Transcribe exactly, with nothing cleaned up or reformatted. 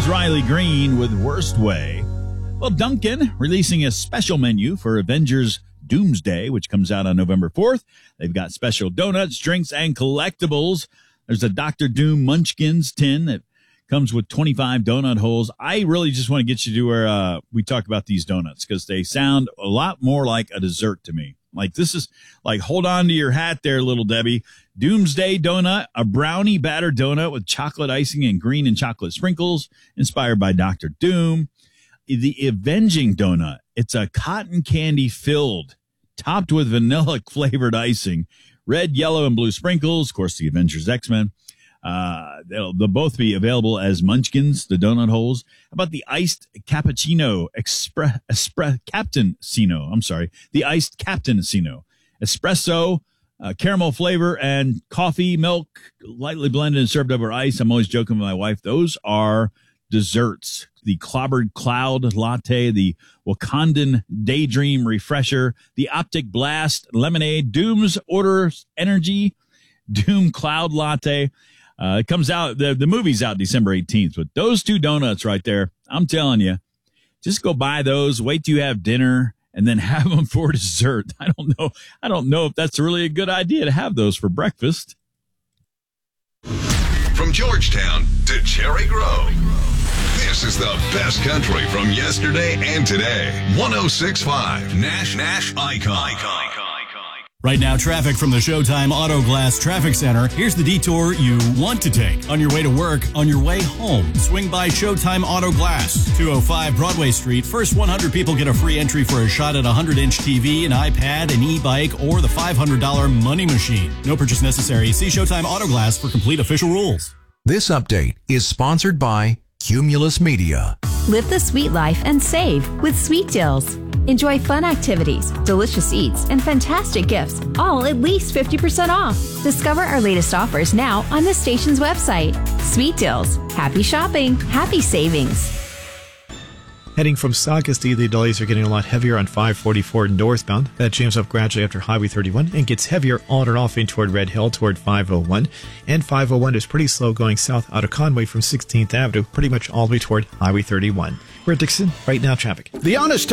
Riley Green with Worst Way. Well, Dunkin' releasing a special menu for Avengers Doomsday, which comes out on November fourth. They've got special donuts, drinks, and collectibles. There's a Doctor Doom Munchkins tin that comes with twenty-five donut holes. I really just want to get you to where uh, we talk about these donuts because they sound a lot more like a dessert to me. Like this is like, hold on to your hat there, little Debbie. Doomsday donut, a brownie batter donut with chocolate icing and green and chocolate sprinkles, inspired by Doctor Doom. The Avenging donut, it's a cotton candy filled, topped with vanilla flavored icing, red, yellow, and blue sprinkles. Of course, the Avengers X-Men. Uh, they'll, they'll both be available as Munchkins, the donut holes. How about the iced cappuccino express, express cappuccino? I'm sorry, the iced cappuccino, espresso, uh, caramel flavor, and coffee, milk, lightly blended and served over ice. I'm always joking with my wife. Those are desserts. The clobbered cloud latte, the Wakandan daydream refresher, the optic blast lemonade, Doom's order energy, Doom cloud latte. Uh, it comes out, the, the movie's out December eighteenth, but those two donuts right there, I'm telling you, just go buy those, wait till you have dinner, and then have them for dessert. I don't know. I don't know if that's really a good idea to have those for breakfast. From Georgetown to Cherry Grove, this is the best country from yesterday and today. one oh six point five Nash Nash Icon. Icon. Right now, traffic from the Showtime Auto Glass Traffic Center. Here's the detour you want to take. On your way to work, on your way home, swing by Showtime Auto Glass. two oh five Broadway Street. First one hundred people get a free entry for a shot at a one hundred inch T V, an iPad, an e-bike, or the five hundred dollars money machine. No purchase necessary. See Showtime Auto Glass for complete official rules. This update is sponsored by Cumulus Media. Live the sweet life and save with Sweet Deals. Enjoy fun activities, delicious eats, and fantastic gifts, all at least fifty percent off. Discover our latest offers now on the station's website. Sweet Deals. Happy shopping. Happy savings. Heading from Saugus-D, the delays are getting a lot heavier on five forty-four northbound. That jams up gradually after Highway thirty-one and gets heavier on and off in toward Red Hill toward five oh one. And five oh one is pretty slow going south out of Conway from sixteenth Avenue, pretty much all the way toward Highway thirty-one. We're at Dixon. Right now, traffic. The Honest